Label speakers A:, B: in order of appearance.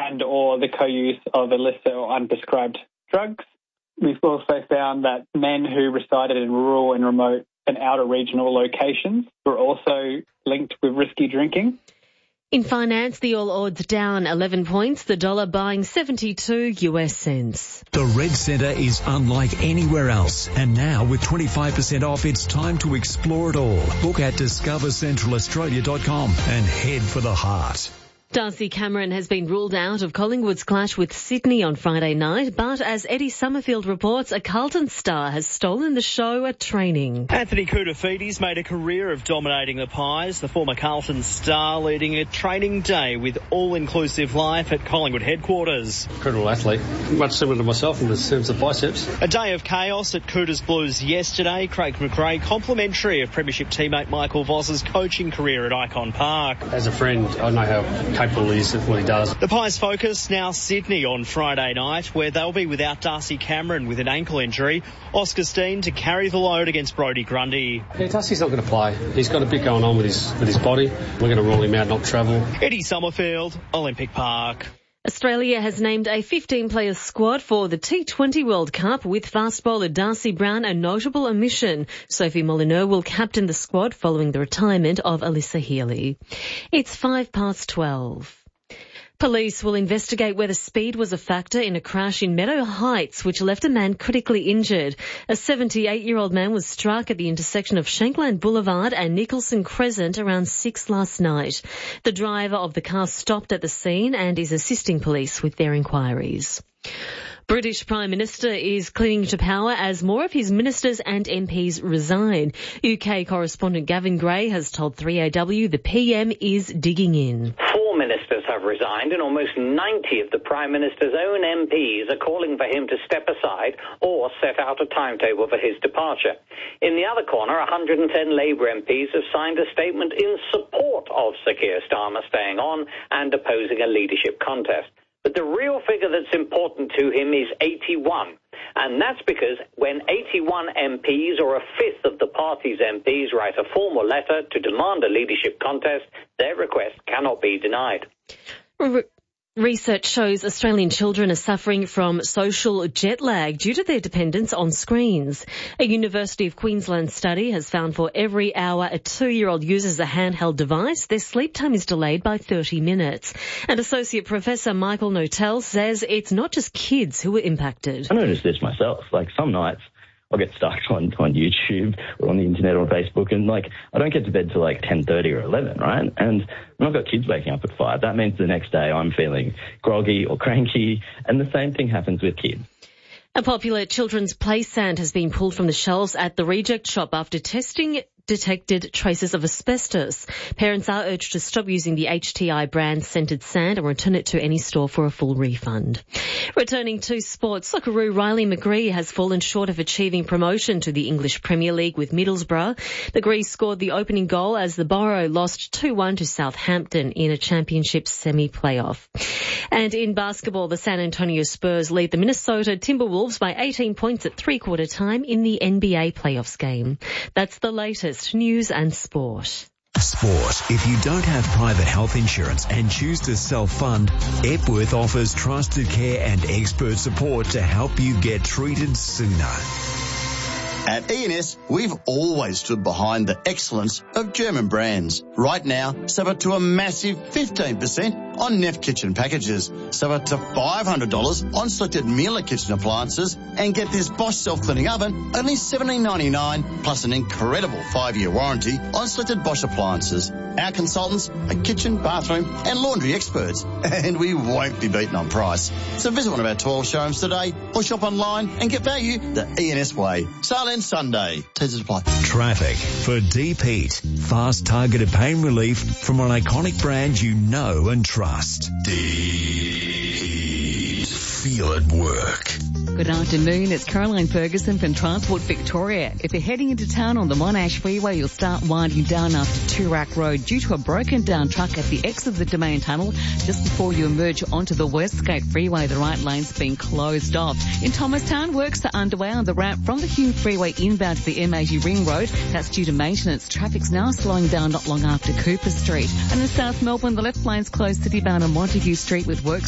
A: and or the co-use of illicit or unprescribed drugs. We've also found that men who resided in rural and remote and outer regional locations were also linked with risky drinking.
B: In finance, the All Odds down 11 points, the dollar buying 72 US cents.
C: The Red Centre is unlike anywhere else, and now with 25% off, it's time to explore it all. Book at discovercentralaustralia.com and head for the heart.
B: Darcy Cameron has been ruled out of Collingwood's clash with Sydney on Friday night, but as Eddie Summerfield reports, a Carlton star has stolen the show at training.
D: Anthony Koutoufides made a career of dominating the Pies, the former Carlton star leading a training day with all-inclusive life at Collingwood headquarters.
E: Incredible athlete, much similar to myself in terms of biceps.
D: A day of chaos at Cooters Blues yesterday. Craig McRae complimentary of Premiership teammate Michael Voss's coaching career at Icon Park.
E: As a friend, I know how capable he is of what he does.
D: The Pies focus now Sydney on Friday night, where they'll be without Darcy Cameron with an ankle injury. Oscar Steen to carry the load against Brodie Grundy.
E: Yeah, Darcy's not going to play. He's got a bit going on with his body. We're going to rule him out, not travel.
D: Eddie Summerfield, Olympic Park.
B: Australia has named a 15-player squad for the T20 World Cup with fast bowler Darcy Brown a notable omission. Sophie Molyneux will captain the squad following the retirement of Alyssa Healy. It's 12:05. Police will investigate whether speed was a factor in a crash in Meadow Heights, which left a man critically injured. A 78-year-old man was struck at the intersection of Shankland Boulevard and Nicholson Crescent around 6 last night. The driver of the car stopped at the scene and is assisting police with their inquiries. British Prime Minister is clinging to power as more of his ministers and MPs resign. UK correspondent Gavin Gray has told 3AW the PM is digging in.
F: 4 ministers have resigned and almost 90 of the Prime Minister's own MPs are calling for him to step aside or set out a timetable for his departure. In the other corner, 110 Labour MPs have signed a statement in support of Sir Keir Starmer staying on and opposing a leadership contest. But the real figure that's important to him is 81. And that's because when 81 MPs or a fifth of the party's MPs write a formal letter to demand a leadership contest, their request cannot be denied.
B: Research shows Australian children are suffering from social jet lag due to their dependence on screens. A University of Queensland study has found for every hour a 2-year-old uses a handheld device, their sleep time is delayed by 30 minutes. And Associate Professor Michael Notel says it's not just kids who are impacted.
G: I noticed this myself. Like some nights I'll get stuck on YouTube or on the internet or on Facebook, and I don't get to bed till 10:30 or 11, right? And I've got kids waking up at 5. That means the next day I'm feeling groggy or cranky, and the same thing happens with kids.
B: A popular children's play sand has been pulled from the shelves at the Reject Shop after testing detected traces of asbestos. Parents are urged to stop using the HTI brand scented sand and return it to any store for a full refund. Returning to sports, Socceroo Riley McGree has fallen short of achieving promotion to the English Premier League with Middlesbrough. McGree scored the opening goal as the Borough lost 2-1 to Southampton in a championship semi-playoff. And in basketball, the San Antonio Spurs lead the Minnesota Timberwolves by 18 points at three-quarter time in the NBA playoffs game. That's the latest news and sport.
C: Sport. If you don't have private health insurance and choose to self-fund, Epworth offers trusted care and expert support to help you get treated sooner.
H: At E&S, we've always stood behind the excellence of German brands. Right now, save up to a massive 15% on Neff kitchen packages. Save up to $500 on selected Miele kitchen appliances, and get this Bosch self-cleaning oven only $17.99 plus an incredible 5-year warranty on selected Bosch appliances. Our consultants are kitchen, bathroom and laundry experts, and we won't be beaten on price. So visit one of our 12 showrooms today or shop online and get value the E&S way. Sale Sunday. Teasers apply.
C: Traffic for Deep Heat. Fast targeted pain relief from an iconic brand you know and trust. Deep Heat. Feel it work.
I: Good afternoon, it's Caroline Ferguson from Transport Victoria. If you're heading into town on the Monash Freeway, you'll start winding down after Toorak Road due to a broken down truck at the exit of the Domain Tunnel. Just before you emerge onto the Westgate Freeway, the right lane's been closed off. In Thomastown, works are underway on the ramp from the Hume Freeway inbound to the M80 Ring Road. That's due to maintenance. Traffic's now slowing down not long after Cooper Street. And in South Melbourne, the left lane's closed citybound on Montague Street with works